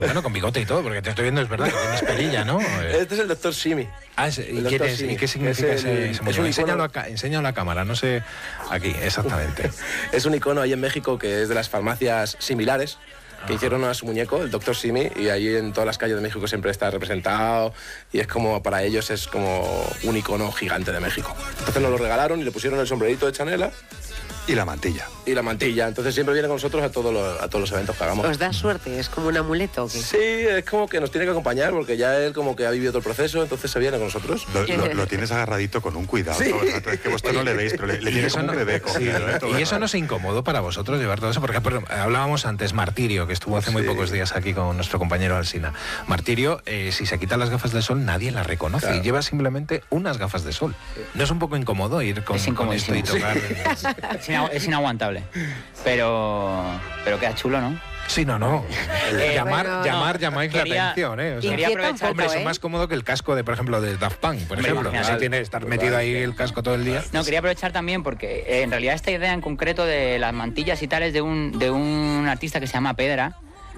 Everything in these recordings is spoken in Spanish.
Bueno, con bigote y todo, porque te estoy viendo, es verdad, que tienes perilla, ¿no? Este es el Dr. Simi. ¿Y qué significa ese muñeco? Enséñalo a la cámara, no sé, aquí, exactamente. Es un icono ahí en México que es de las farmacias similares, que hicieron a su muñeco, el Dr. Simi, y ahí en todas las calles de México siempre está representado, y es como, para ellos es como un icono gigante de México. Entonces nos lo regalaron y le pusieron el sombrerito de Chanela. Y la mantilla. Y la mantilla. Entonces siempre viene con nosotros a todos los eventos que hagamos. ¿Os da suerte? ¿Es como un amuleto o qué? Sí, es como que nos tiene que acompañar, porque ya él como que ha vivido todo el proceso, entonces se viene con nosotros. Lo tienes agarradito con un cuidado. Sí. Todo el rato. Es que vosotros no le veis, pero le tienes como un bebé cogido. ¿Y eso no es incómodo para vosotros llevar todo eso? Porque hablábamos antes, Martirio, que estuvo hace muy pocos días aquí con nuestro compañero Alsina. Martirio, si se quita las gafas de sol, nadie las reconoce. Claro. Y lleva simplemente unas gafas de sol. ¿No es un poco incómodo ir con esto y tocar? Es inaguantable. Pero queda chulo, ¿no? Sí, no. Llamáis la atención, ¿eh? O sea, quería aprovechar, hombre, eso es más cómodo que el casco de, por ejemplo, de Daft Punk, por ejemplo. Si tiene que estar metido ahí el casco todo el día. No, quería aprovechar también porque en realidad esta idea en concreto de las mantillas y tal es de un artista que se llama Pedro,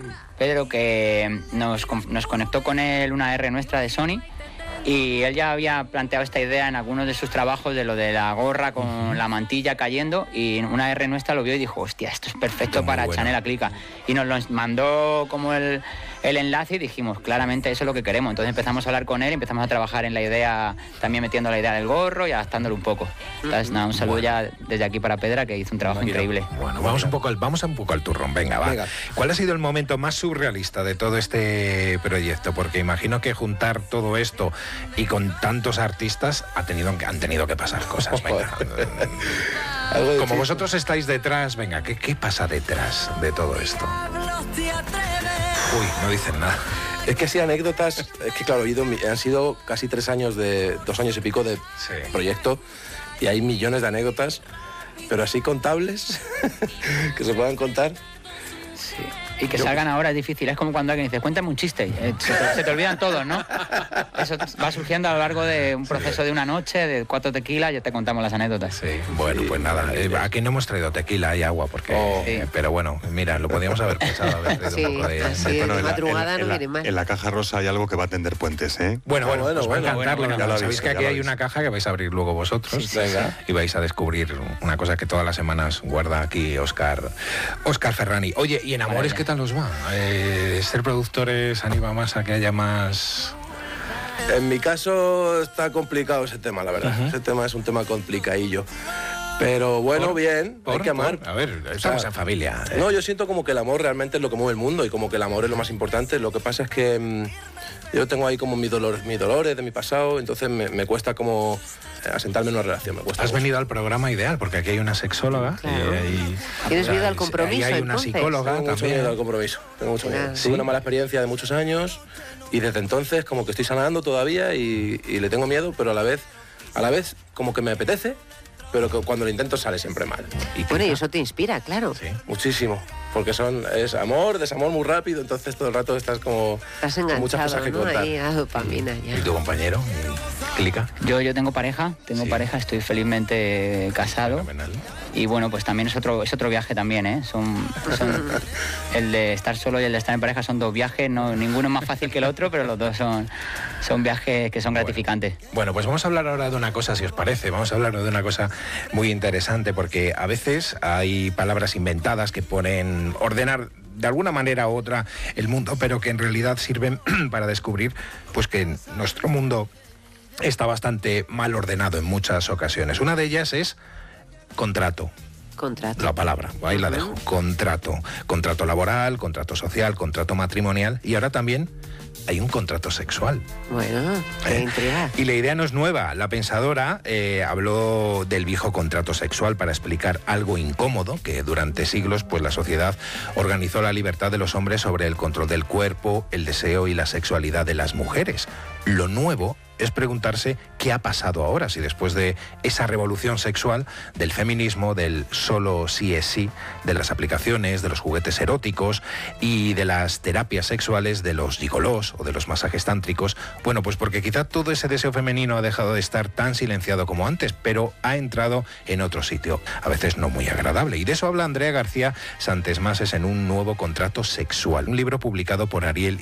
que nos conectó con él una R nuestra de Sony. Y él ya había planteado esta idea en algunos de sus trabajos de lo de la gorra con la mantilla cayendo, y una R nuestra lo vio y dijo, hostia, esto es perfecto para Chanela Clica. Y nos lo mandó como el enlace y dijimos, claramente eso es lo que queremos. Entonces empezamos a hablar con él y empezamos a trabajar en la idea, también metiendo la idea del gorro y adaptándolo un poco. Entonces, nada, un saludo ya desde aquí para Pedra, que hizo un trabajo increíble. Bueno, vamos un poco al turrón, venga, va. ¿Cuál ha sido el momento más surrealista de todo este proyecto? Porque imagino que juntar todo esto y con tantos artistas han tenido que pasar cosas. Venga. Como vosotros estáis detrás, venga, ¿qué pasa detrás de todo esto? Uy, no dicen nada. Es que sí, anécdotas, es que claro, han sido casi 2 años y pico de proyecto, y hay millones de anécdotas, pero así contables, que se puedan contar. Sí. Y que salgan ahora es difícil, es como cuando alguien dice, cuéntame un chiste, se te olvidan todos, ¿no? Eso va surgiendo a lo largo de un proceso de una noche, de 4 tequilas, ya te contamos las anécdotas. Sí, bueno, pues nada, aquí no hemos traído tequila y agua, porque pero bueno, mira, lo podíamos haber pensado, haber traído un poco de... Sí, bueno, de madrugada no viene mal. En la caja rosa hay algo que va a tender puentes, ¿eh? Bueno, os va a encantar, sabéis que aquí hay una caja que vais a abrir luego vosotros, y vais a descubrir una cosa que todas las semanas guarda aquí Óscar Ferrani. Oye, ¿y en Amores qué tal os va? ¿Ser productores anima más a que haya más...? En mi caso está complicado ese tema, la verdad. Ese tema es un tema complicadillo. Pero bueno, bien, hay que amar. A ver, estamos en familia. No, yo siento como que el amor realmente es lo que mueve el mundo y como que el amor es lo más importante. Lo que pasa es que yo tengo ahí como mis dolores de mi pasado, entonces me cuesta como asentarme en una relación. Has venido al programa ideal, porque aquí hay una sexóloga. Claro. ¿Tienes miedo al compromiso? Hay una psicóloga. Tengo mucho miedo al compromiso. Tengo mucho miedo. Tuve una mala experiencia de muchos años y desde entonces como que estoy sanando todavía y le tengo miedo, pero a la vez como que me apetece, pero que cuando lo intento sale siempre mal. Bueno, y eso te inspira, claro. Sí, muchísimo, porque es amor, desamor muy rápido, entonces todo el rato estás como... Estás enganchado, muchas cosas que contar. Ahí a dopamina ya. ¿Y tu compañero? ¿Clica? Yo tengo pareja, estoy felizmente casado. Fenomenal. Y bueno, pues también es otro viaje también, ¿eh? Son el de estar solo y el de estar en pareja son 2 viajes, ninguno es más fácil que el otro, pero los dos son viajes que son gratificantes. Bueno, pues vamos a hablar ahora de una cosa, si os parece, vamos a hablar de una cosa muy interesante, porque a veces hay palabras inventadas que ponen ordenar de alguna manera u otra el mundo, pero que en realidad sirven para descubrir pues que nuestro mundo está bastante mal ordenado en muchas ocasiones. Una de ellas es contrato. La palabra, ahí la dejo. Contrato laboral, contrato social, contrato matrimonial, y ahora también hay un contrato sexual. Bueno, qué intriga. Y la idea no es nueva. La pensadora habló del viejo contrato sexual para explicar algo incómodo que durante siglos pues la sociedad organizó la libertad de los hombres sobre el control del cuerpo, el deseo y la sexualidad de las mujeres. Lo nuevo es preguntarse qué ha pasado ahora, si después de esa revolución sexual, del feminismo, del solo sí es sí, de las aplicaciones, de los juguetes eróticos y de las terapias sexuales, de los gigolós o de los masajes tántricos, bueno, pues porque quizá todo ese deseo femenino ha dejado de estar tan silenciado como antes, pero ha entrado en otro sitio, a veces no muy agradable. Y de eso habla Andrea García Santesmases en Un nuevo contrato sexual, un libro publicado por Ariel